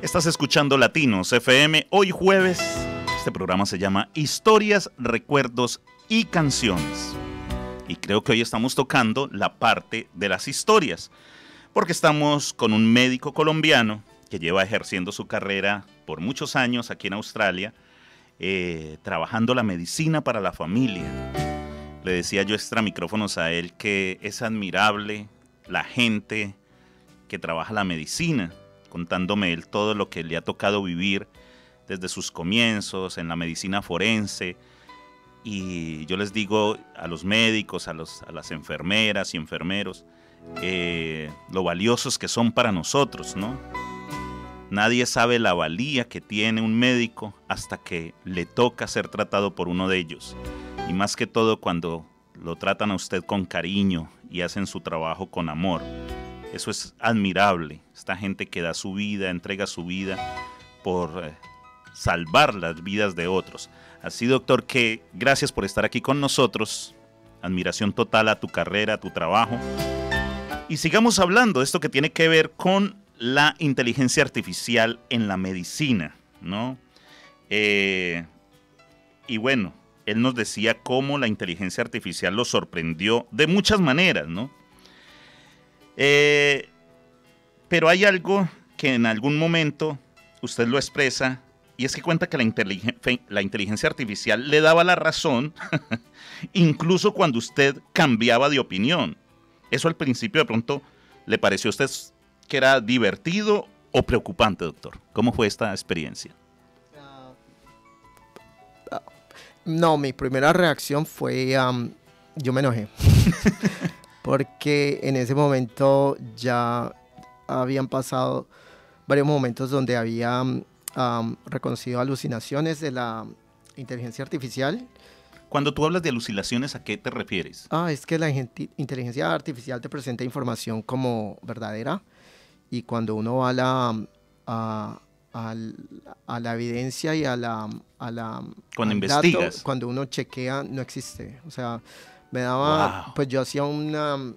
Estás escuchando Latinos FM. Hoy jueves, este programa se llama Historias, Recuerdos y Canciones. Y creo que hoy estamos tocando la parte de las historias, porque estamos con un médico colombiano que lleva ejerciendo su carrera por muchos años aquí en Australia, trabajando la medicina para la familia. Le decía yo extra micrófonos a él que es admirable la gente que trabaja la medicina, contándome él todo lo que le ha tocado vivir desde sus comienzos en la medicina forense. Y yo les digo a los médicos, a las enfermeras y enfermeros, lo valiosos que son para nosotros, ¿no? Nadie sabe la valía que tiene un médico hasta que le toca ser tratado por uno de ellos. Y más que todo cuando lo tratan a usted con cariño y hacen su trabajo con amor. Eso es admirable. Esta gente que da su vida, entrega su vida por salvar las vidas de otros. Así, doctor, que gracias por estar aquí con nosotros. Admiración total a tu carrera, a tu trabajo. Y sigamos hablando de esto que tiene que ver con la inteligencia artificial en la medicina, ¿no? Y bueno, él nos decía cómo la inteligencia artificial lo sorprendió de muchas maneras, ¿no? Pero hay algo que en algún momento usted lo expresa, y es que cuenta que la inteligencia artificial le daba la razón, incluso cuando usted cambiaba de opinión. ¿Eso al principio de pronto le pareció a usted que era divertido o preocupante, doctor? ¿Cómo fue esta experiencia? No, mi primera reacción fue, yo me enojé, porque en ese momento ya habían pasado varios momentos donde había reconocido alucinaciones de la inteligencia artificial. Cuando tú hablas de alucinaciones, ¿a qué te refieres? Es que la inteligencia artificial te presenta información como verdadera, y cuando uno va a la evidencia y cuando investigas, dato, cuando uno chequea, no existe. O sea, me daba, wow. Pues yo hacía un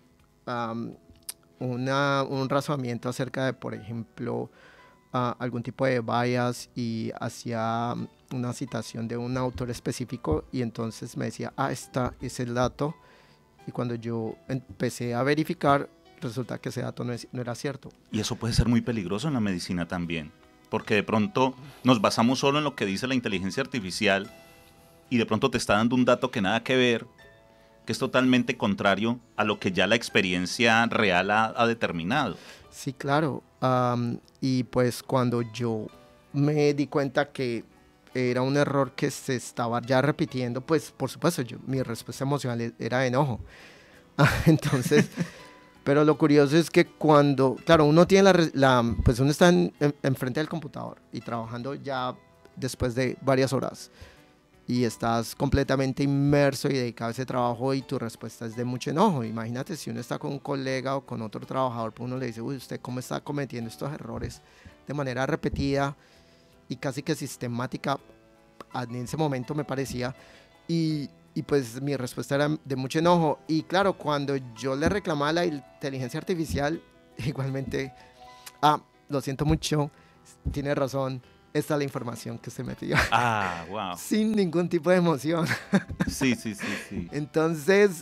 razonamiento acerca de, por ejemplo, algún tipo de bias, y hacía una citación de un autor específico, y entonces me decía, este es el dato, y cuando yo empecé a verificar, resulta que ese dato no era cierto. Y eso puede ser muy peligroso en la medicina también, porque de pronto nos basamos solo en lo que dice la inteligencia artificial y de pronto te está dando un dato que nada que ver, que es totalmente contrario a lo que ya la experiencia real ha determinado. Sí, claro. Y pues cuando yo me di cuenta que era un error que se estaba ya repitiendo, pues por supuesto mi respuesta emocional era de enojo. Entonces, pero lo curioso es que cuando, claro, uno tiene pues uno está enfrente del computador y trabajando ya después de varias horas, y estás completamente inmerso y dedicado a ese trabajo, y tu respuesta es de mucho enojo. Imagínate si uno está con un colega o con otro trabajador, pues uno le dice, uy, ¿usted cómo está cometiendo estos errores de manera repetida y casi que sistemática? En ese momento me parecía, y pues mi respuesta era de mucho enojo. Y claro, cuando yo le reclamaba a la inteligencia artificial, igualmente, lo siento mucho, tiene razón, esta es la información que usted me pidió. Wow. Sin ningún tipo de emoción. Sí. Entonces,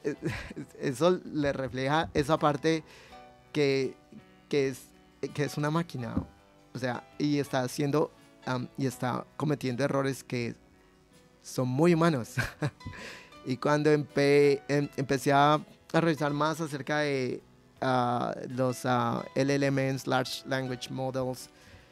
eso le refleja esa parte que es una máquina. O sea, y está haciendo, y está cometiendo errores que son muy humanos. Y cuando empecé a revisar más acerca de los LLMs, Large Language Models,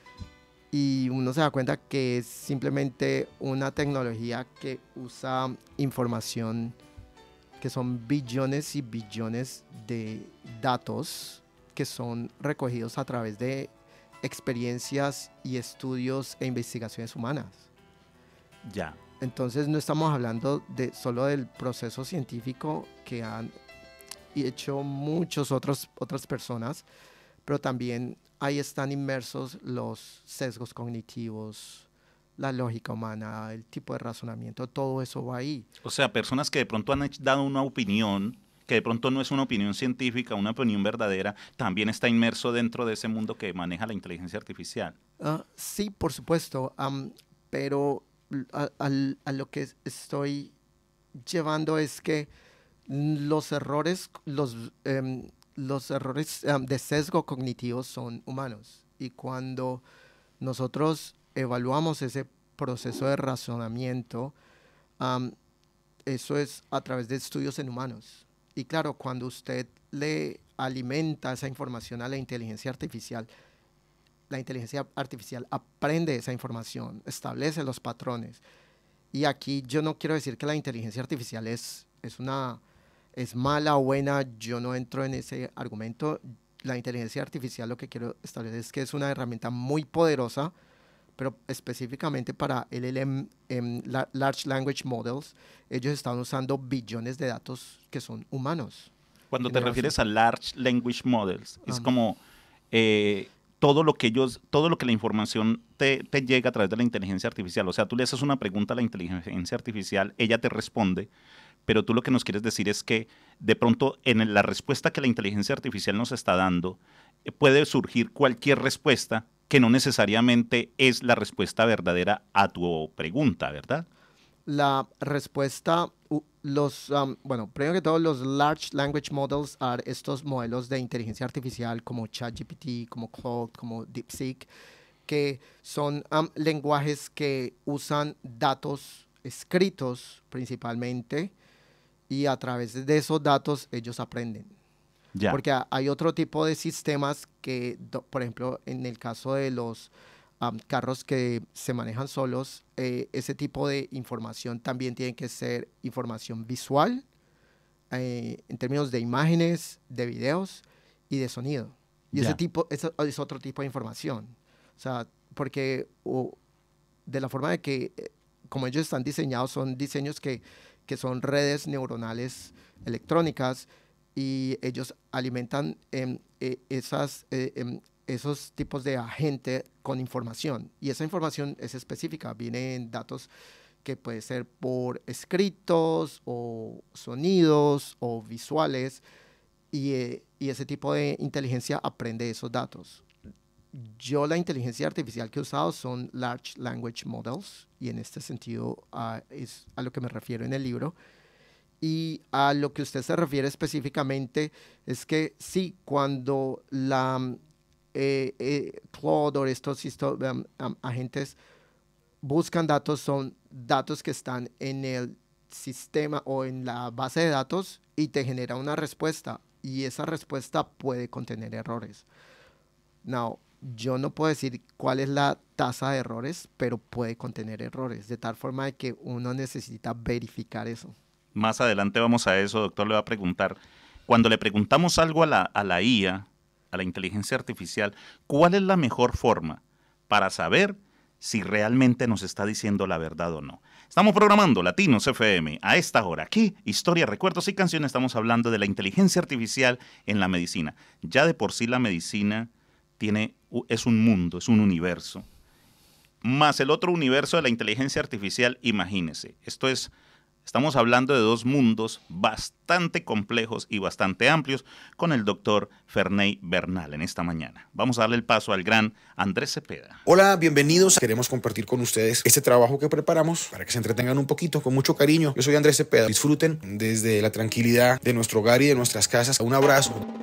y uno se da cuenta que es simplemente una tecnología que usa información, que son billones y billones de datos que son recogidos a través de experiencias y estudios e investigaciones humanas. Ya. Entonces no estamos hablando solo del proceso científico que han hecho otras personas, pero también ahí están inmersos los sesgos cognitivos, la lógica humana, el tipo de razonamiento, todo eso va ahí. O sea, personas que de pronto han dado una opinión que de pronto no es una opinión científica, una opinión verdadera, también está inmerso dentro de ese mundo que maneja la inteligencia artificial. Sí, por supuesto, pero a lo que estoy llevando es que los errores de sesgo cognitivo son humanos. Y cuando nosotros evaluamos ese proceso de razonamiento, um, eso es a través de estudios en humanos. Y claro, cuando usted le alimenta esa información a la inteligencia artificial aprende esa información, establece los patrones. Y aquí yo no quiero decir que la inteligencia artificial es mala o buena, yo no entro en ese argumento. La inteligencia artificial lo que quiero establecer es que es una herramienta muy poderosa, pero específicamente para LLM, Large Language Models, ellos están usando billones de datos que son humanos. Cuando te refieres a Large Language Models, es como todo lo que la información te llega a través de la inteligencia artificial. O sea, tú le haces una pregunta a la inteligencia artificial, ella te responde, pero tú lo que nos quieres decir es que de pronto en la respuesta que la inteligencia artificial nos está dando, puede surgir cualquier respuesta que no necesariamente es la respuesta verdadera a tu pregunta, ¿verdad? La respuesta, bueno, primero que todo, los Large Language Models are estos modelos de inteligencia artificial como ChatGPT, como Claude, como DeepSeek, que son lenguajes que usan datos escritos principalmente y a través de esos datos ellos aprenden. Ya. Porque hay otro tipo de sistemas que, por ejemplo, en el caso de los carros que se manejan solos, ese tipo de información también tiene que ser información visual, en términos de imágenes, de videos y de sonido. Y ese es otro tipo de información. O sea, porque de la forma de que, como ellos están diseñados, son diseños que son redes neuronales electrónicas, y ellos alimentan esos tipos de agente con información. Y esa información es específica, viene en datos que puede ser por escritos o sonidos o visuales, y ese tipo de inteligencia aprende esos datos. Yo la inteligencia artificial que he usado son Large Language Models, y en este sentido es a lo que me refiero en el libro. Y a lo que usted se refiere específicamente es que sí, cuando la Claude o estos agentes buscan datos, son datos que están en el sistema o en la base de datos y te genera una respuesta, y esa respuesta puede contener errores. Now, yo no puedo decir cuál es la tasa de errores, pero puede contener errores, de tal forma de que uno necesita verificar eso. Más adelante vamos a eso, doctor, le va a preguntar. Cuando le preguntamos algo a la IA, a la inteligencia artificial, ¿cuál es la mejor forma para saber si realmente nos está diciendo la verdad o no? Estamos programando Latinos FM a esta hora. Aquí, historia, recuerdos y canciones, estamos hablando de la inteligencia artificial en la medicina. Ya de por sí la medicina es un mundo, es un universo. Más el otro universo de la inteligencia artificial, imagínese. Estamos hablando de dos mundos bastante complejos y bastante amplios con el doctor Ferney Bernal en esta mañana. Vamos a darle el paso al gran Andrés Cepeda. Hola, bienvenidos. Queremos compartir con ustedes este trabajo que preparamos para que se entretengan un poquito, con mucho cariño. Yo soy Andrés Cepeda. Disfruten desde la tranquilidad de nuestro hogar y de nuestras casas. Un abrazo.